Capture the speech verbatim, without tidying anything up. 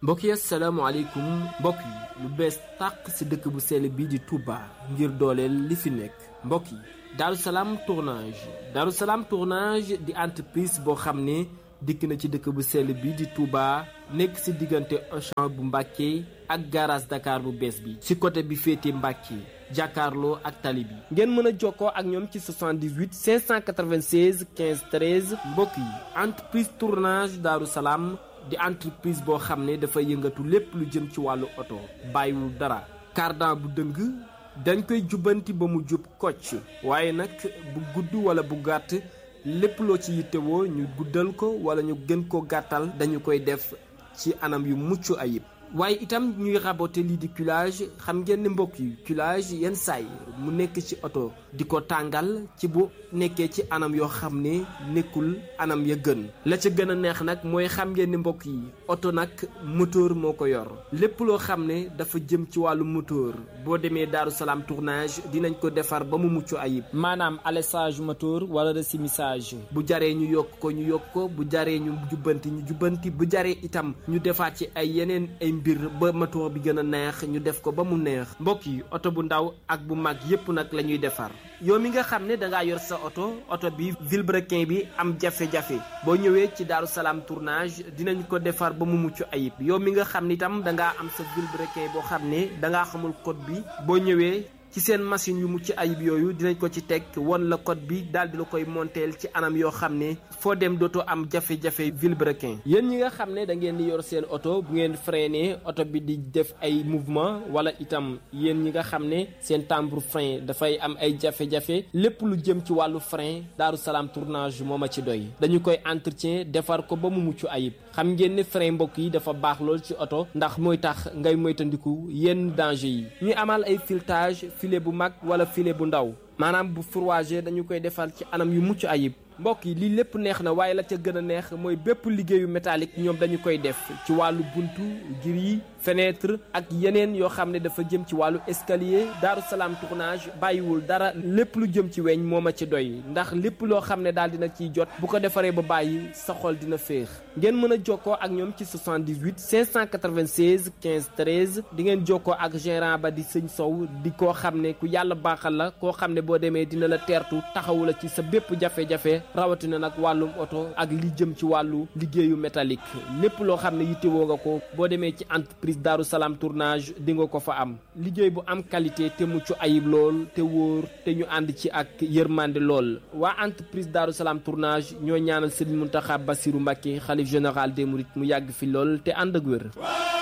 mbokk yi asalaamaaleykum mbokk yi lu bees tàq ci dëkk bu sell bii di Touba ngir dooleel li fi nekk mbokk yi Darou Salam tournage Darou Salam tournage di entreprise boo xam ne dikk na ci dëkk bu sell bii di Touba nekk ci diggante Auchan bu Mbàkke ak garage Dakar bu bees bi ci côté bi féete Mbàkke jàkkaarloo ak tali bi ngeen mën a jokkoo ak ñoom ci soixante-dix-huit cinq cent quatre-vingt-seize quinze treize mbokk yi entreprise tournage Darou Salam di entreprise boo xam ne dafa yëngatu lépp lu jëm ci wàllu oto bàyyiwul dara cardan bu dëng dañ koy jubbanti ba mu jub kocc waaye nag bu gudd wala bu gàtt lépp loo ci yittewoo ñu guddal ko wala ñu gën ko gàttal dañu koy def ci anam yu mucc ayib waaye itam ñuy raboter lii di culage xam ngeen ne mbokk yi culage yenn saay mu nekk ci oto di ko tàngal ci bu nekkee ci anam yoo xam ne nekkul anam ya gën la ca gën a neex nag mooy xam ngeen ne mbokk yi oto nag moteur moo ko yor lépp loo xam ne dafa jëm ci wàllu moteur boo demee Darou Salam tournage dinañ ko defar ba mu mucc ayib maanaam alessage moteur wala resumissage bu jaree ñu yokk ko ñu yokk ko bu jaree ñu jubbanti ñu jubbanti bu jaree itam ñu defaat ci ay yeneen ay mbir ba moteur bi gën a neex ñu def ko ba mu neex mbokk yi oto bu ndaw ak bu mag yépp nag la ñuy defar yow mi nga xam ne dangaa yor sa oto oto bi vilebrequin bi am jafe-jafe boo ñëwee ci Darou Salam tournage dinañ ko defar ba mu mucc ayib yow mi nga xam ne itam dangaa am sa vilebrequin boo xam ne dangaa xamul code bi boo ñëwee ci seen machine yu mucc ayib yooyu dinañ ko ci teg won la code bi daal di la koy monteel ci anam yoo xam ne foo dem dootoo am jafe-jafe vilebrequin yéen ñi nga xam ne da ngeen di yor seen oto bu ngeen freiné oto bi di def ay mouvement wala itam yéen ñi nga xam ne seen timbre frein dafay am ay jafe-jafe lépp lu jëm ci wàllu frein Darou Salam tournage moo ma ci doy dañu koy entretien defar ko ba mu mucc ayib xam ngeen ne frein mbokk yi dafa baax lool ci oto ndax mooy tax ngay moytandiku yenn danger yi ñuy amal ay filetage filet bu mag wala filet bu ndaw maanaam bu fourragé dañu koy defal ci anam yu mucc ayib mbokk yi lii lépp neex na waaye la ca gën a neex mooy bépp liggéeyu métallique ñoom dañu koy def ci wàllu buntu gris fenêtre ak yeneen yoo xam ne dafa jëm ci wàllu escalier Darou Salam tournage bàyyiwul dara lépp lu jëm ci weñ moo ma ci doy ndax lépp loo xam ne daal dina ciy jot bu ko defaree ba bàyyi sa xol dina féex ngeen mën a jokkoo ak ñoom ci soixante-dix-huit cinq cent quatre-vingt-seize quinze treize di ngeen jokkoo ak gérant ba di sëñ Sow di koo xam ne ku yàlla baaxal la koo xam ne boo demee dina la teertu taxawu la ci sa bépp jafe-jafe rawatina nag wàllum oto ak li jëm ci wàllu liggéeyu métallique lépp loo xam ne yittewoo nga ko boo demee ci entreprise Darou Salam tournage di nga ko fa am liggéey bu am qualité te mucc ayib lool te wóor te ñu ànd ci ak yërmande lool waa entreprise Darou Salam tournage ñoo ñaanal Serigne Mountakha Bassirou Mbacké xalif général des mourides mu yàgg fi lool te ànd ak wér.